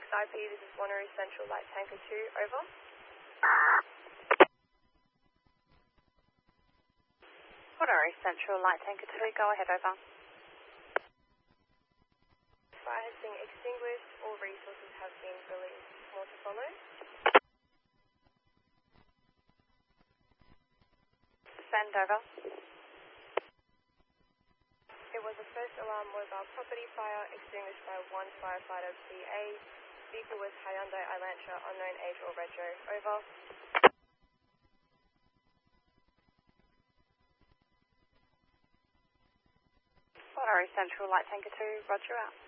XIP, this is Wanneroo Central Light Tanker 2, over. Wanneroo Central Light Tanker 2, go ahead, over. Fire has been extinguished, all resources have been released. More to follow. Send over. It was a first alarm mobile property fire extinguished by one firefighter PA. Vehicle was Hyundai Elantra, unknown age or retro. Over. Wanneroo Central Light Tanker 2, roger out.